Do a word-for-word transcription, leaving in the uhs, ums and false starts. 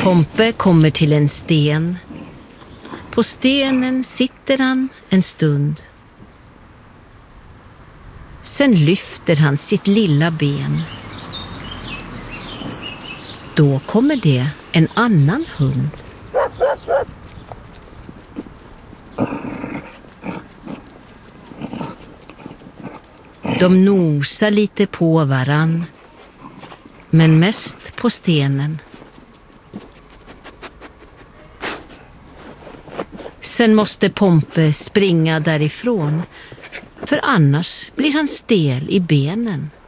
Pompe kommer till en sten. På stenen sitter han en stund. Sen lyfter han sitt lilla ben. Då kommer det en annan hund. De nosar lite på varann, men mest på stenen. Sen måste Pompe springa därifrån, för annars blir han stel i benen.